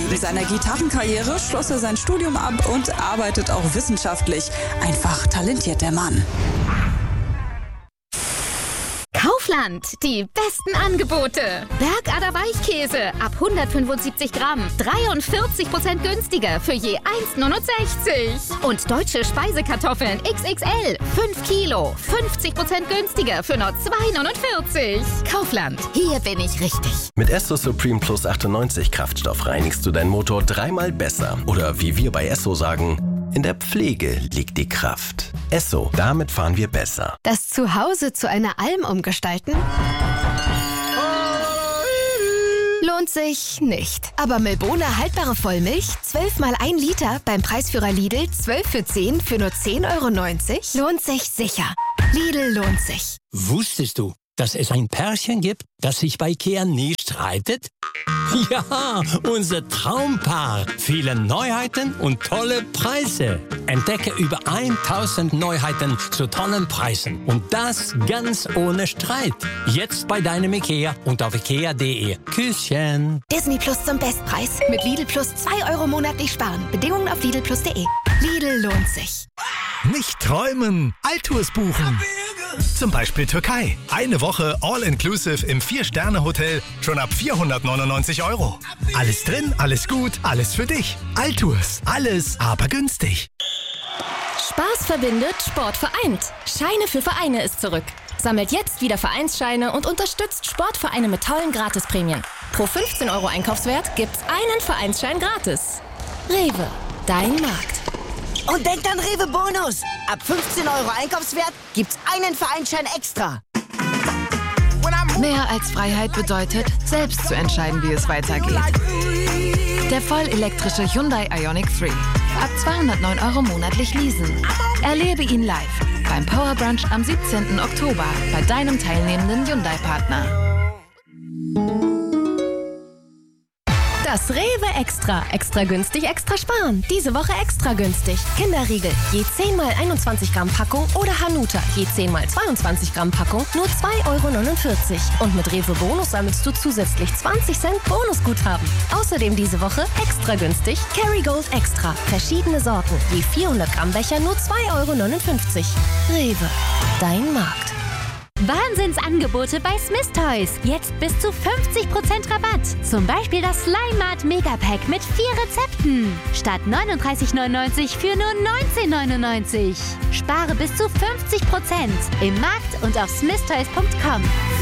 Neben seiner Gitarrenkarriere schloss er sein Studium ab und arbeitet auch wissenschaftlich. Einfach talentiert der Mann. Kaufland, die besten Angebote. Bergader Weichkäse ab 175 Gramm, 43% günstiger für je 1,69. Und deutsche Speisekartoffeln XXL, 5 Kilo, 50% günstiger für nur 2,49. Kaufland, hier bin ich richtig. Mit Esso Supreme Plus 98 Kraftstoff reinigst du deinen Motor 3-mal besser. Oder wie wir bei Esso sagen, in der Pflege liegt die Kraft. Esso, damit fahren wir besser. Das Zuhause zu einer Alm umgestalten? Lohnt sich nicht. Aber Milbona haltbare Vollmilch, 12 mal 1 Liter beim Preisführer Lidl, 12 für 10 für nur 10,90 €, lohnt sich sicher. Lidl lohnt sich. Wusstest du, dass es ein Pärchen gibt, das sich bei IKEA nie streitet? Ja, unser Traumpaar. Viele Neuheiten und tolle Preise. Entdecke über 1000 Neuheiten zu tollen Preisen. Und das ganz ohne Streit. Jetzt bei deinem IKEA und auf ikea.de. Küsschen. Disney Plus zum Bestpreis. Mit Lidl Plus 2 € monatlich sparen. Bedingungen auf lidlplus.de. Lidl lohnt sich. Nicht träumen, Altours buchen. Zum Beispiel Türkei. Eine Woche All-Inclusive im 4-Sterne-Hotel schon ab 499 €. Alles drin, alles gut, alles für dich. Altours. Alles, aber günstig. Spaß verbindet, Sport vereint. Scheine für Vereine ist zurück. Sammelt jetzt wieder Vereinsscheine und unterstützt Sportvereine mit tollen Gratisprämien. Pro 15 € Einkaufswert gibt's einen Vereinsschein gratis. Rewe, dein Markt. Und denkt an Rewe Bonus. Ab 15 € Einkaufswert gibt's einen Vereinsschein extra. Mehr als Freiheit bedeutet, selbst zu entscheiden, wie es weitergeht. Der vollelektrische Hyundai Ioniq 3. Ab 209 € monatlich leasen. Erlebe ihn live beim Power Brunch am 17. Oktober bei deinem teilnehmenden Hyundai-Partner. Das Rewe Extra. Extra günstig, extra sparen. Diese Woche extra günstig. Kinderriegel, je 10 mal 21 Gramm Packung oder Hanuta, je 10 mal 22 Gramm Packung, nur 2,49 €. Und mit Rewe Bonus sammelst du zusätzlich 20 Cent Bonusguthaben. Außerdem diese Woche extra günstig Kerrygold Extra. Verschiedene Sorten, je 400 Gramm Becher, nur 2,59 €. Rewe, dein Markt. Wahnsinnsangebote bei Smith Toys. Jetzt bis zu 50% Rabatt. Zum Beispiel das Slime Mart Megapack mit 4 Rezepten. Statt 39,99 € für nur 19,99 €. Spare bis zu 50% im Markt und auf smithtoys.com.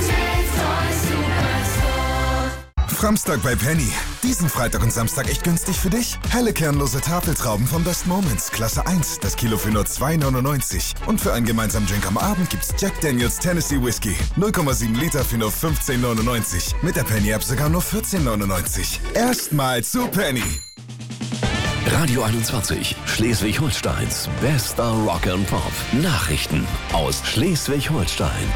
Framstag bei Penny. Diesen Freitag und Samstag echt günstig für dich? Helle kernlose Tafeltrauben von Best Moments, Klasse 1, das Kilo für nur 2,99 €. Und für einen gemeinsamen Drink am Abend gibt's Jack Daniels Tennessee Whiskey. 0,7 Liter für nur 15,99 €. Mit der Penny-App sogar nur 14,99 €. Erstmal zu Penny. Radio 21, Schleswig-Holsteins bester Rock and Pop. Nachrichten aus Schleswig-Holstein.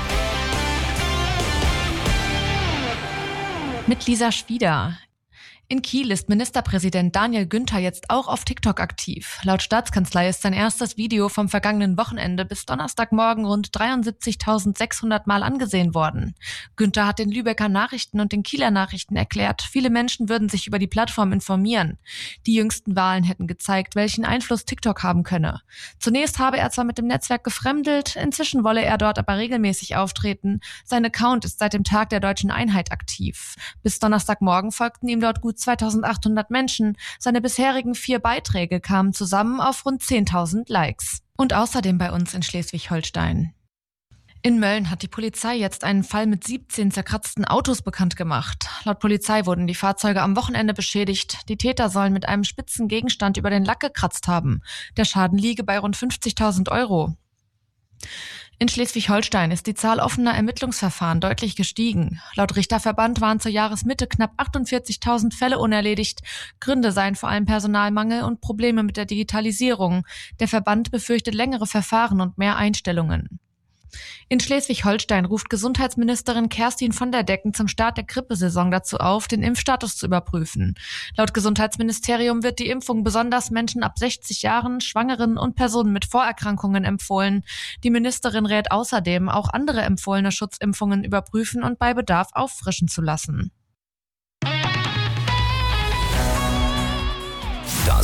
Mit Lisa Schwieder. In Kiel ist Ministerpräsident Daniel Günther jetzt auch auf TikTok aktiv. Laut Staatskanzlei ist sein erstes Video vom vergangenen Wochenende bis Donnerstagmorgen rund 73.600 Mal angesehen worden. Günther hat den Lübecker Nachrichten und den Kieler Nachrichten erklärt, viele Menschen würden sich über die Plattform informieren. Die jüngsten Wahlen hätten gezeigt, welchen Einfluss TikTok haben könne. Zunächst habe er zwar mit dem Netzwerk gefremdelt, inzwischen wolle er dort aber regelmäßig auftreten. Sein Account ist seit dem Tag der Deutschen Einheit aktiv. Bis Donnerstagmorgen folgten ihm dort gut 2.800 Menschen. Seine bisherigen 4 Beiträge kamen zusammen auf rund 10.000 Likes. Und außerdem bei uns in Schleswig-Holstein. In Mölln hat die Polizei jetzt einen Fall mit 17 zerkratzten Autos bekannt gemacht. Laut Polizei wurden die Fahrzeuge am Wochenende beschädigt. Die Täter sollen mit einem spitzen Gegenstand über den Lack gekratzt haben. Der Schaden liege bei rund 50.000 €. In Schleswig-Holstein ist die Zahl offener Ermittlungsverfahren deutlich gestiegen. Laut Richterverband waren zur Jahresmitte knapp 48.000 Fälle unerledigt. Gründe seien vor allem Personalmangel und Probleme mit der Digitalisierung. Der Verband befürchtet längere Verfahren und mehr Einstellungen. In Schleswig-Holstein ruft Gesundheitsministerin Kerstin von der Decken zum Start der Grippesaison dazu auf, den Impfstatus zu überprüfen. Laut Gesundheitsministerium wird die Impfung besonders Menschen ab 60 Jahren, Schwangeren und Personen mit Vorerkrankungen empfohlen. Die Ministerin rät außerdem, auch andere empfohlene Schutzimpfungen überprüfen und bei Bedarf auffrischen zu lassen.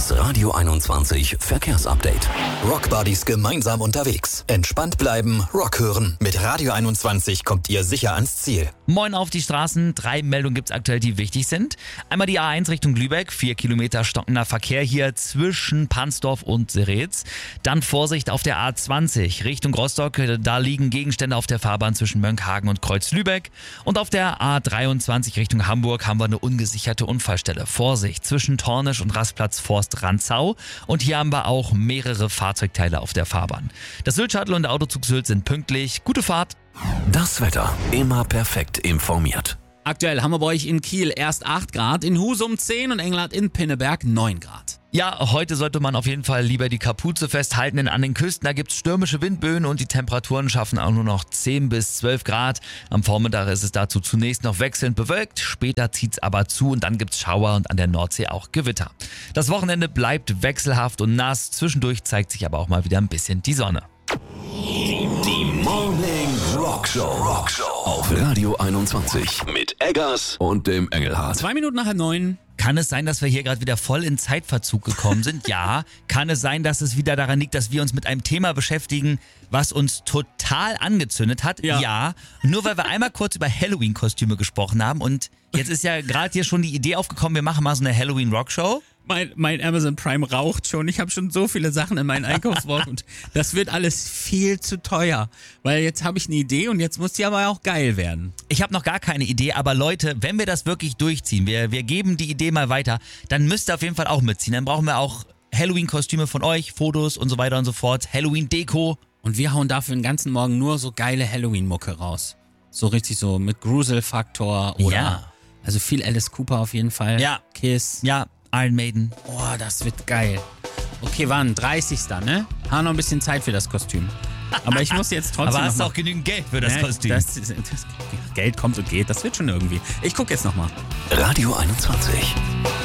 Das Radio 21 Verkehrsupdate. Rockbuddies gemeinsam unterwegs. Entspannt bleiben, Rock hören. Mit Radio 21 kommt ihr sicher ans Ziel. Moin auf die Straßen. 3 Meldungen gibt's aktuell, die wichtig sind. Einmal die A1 Richtung Lübeck. 4 Kilometer stockender Verkehr hier zwischen Pansdorf und Seretz. Dann Vorsicht auf der A20 Richtung Rostock. Da liegen Gegenstände auf der Fahrbahn zwischen Mönckehagen und Kreuz-Lübeck. Und auf der A23 Richtung Hamburg haben wir eine ungesicherte Unfallstelle. Vorsicht zwischen Tornisch und Rastplatz Forst Rantzau. Und hier haben wir auch mehrere Fahrzeugteile auf der Fahrbahn. Das Sylt-Shuttle und der Autozug Sylt sind pünktlich. Gute Fahrt. Das Wetter immer perfekt informiert. Aktuell haben wir bei euch in Kiel erst 8 Grad, in Husum 10 und Englert in Pinneberg 9 Grad. Ja, heute sollte man auf jeden Fall lieber die Kapuze festhalten, denn an den Küsten, da gibt's stürmische Windböen und die Temperaturen schaffen auch nur noch 10 bis 12 Grad. Am Vormittag ist es dazu zunächst noch wechselnd bewölkt, später zieht's aber zu und dann gibt's Schauer und an der Nordsee auch Gewitter. Das Wochenende bleibt wechselhaft und nass, zwischendurch zeigt sich aber auch mal wieder ein bisschen die Sonne. Die Morning Rockshow auf Radio 21 mit Eggers und dem Engelhardt. 2 Minuten nach 9. Kann es sein, dass wir hier gerade wieder voll in Zeitverzug gekommen sind? Ja. Kann es sein, dass es wieder daran liegt, dass wir uns mit einem Thema beschäftigen, was uns total angezündet hat? Ja. Nur weil wir einmal kurz über Halloween-Kostüme gesprochen haben und jetzt ist ja gerade hier schon die Idee aufgekommen, wir machen mal so eine Halloween-Rockshow. Mein Amazon Prime raucht schon. Ich habe schon so viele Sachen in meinen Einkaufswagen und das wird alles viel zu teuer. Weil jetzt habe ich eine Idee und jetzt muss die aber auch geil werden. Ich habe noch gar keine Idee, aber Leute, wenn wir das wirklich durchziehen, wir geben die Idee mal weiter, dann müsst ihr auf jeden Fall auch mitziehen. Dann brauchen wir auch Halloween-Kostüme von euch, Fotos und so weiter und so fort, Halloween-Deko. Und wir hauen dafür den ganzen Morgen nur so geile Halloween-Mucke raus. So richtig so mit Gruselfaktor oder... Ja. Also viel Alice Cooper auf jeden Fall. Ja. Kiss. Ja. Iron Maiden. Boah, das wird geil. Okay, wann? 30. ne? Haben noch ein bisschen Zeit für das Kostüm. Aber ich muss jetzt trotzdem. Aber hast du auch genügend Geld für das Kostüm? Das Geld kommt und geht, das wird schon irgendwie. Ich gucke jetzt nochmal. Radio 21.